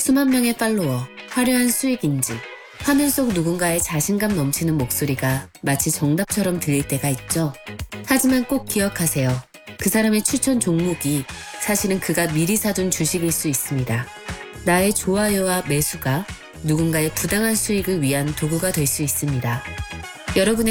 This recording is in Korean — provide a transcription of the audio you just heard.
수만 명의 팔로워, 화려한 수익 인지, 화면 속 누군가의 자신감 넘치는 목소리가 마치 정답처럼 들릴 때가 있죠. 하지만 꼭 기억하세요. 그 사람의 추천 종목이 사실은 그가 미리 사둔 주식일 수 있습니다. 나의 좋아요와 매수가 누군가의 부당한 수익을 위한 도구가 될 수 있습니다. 여러분의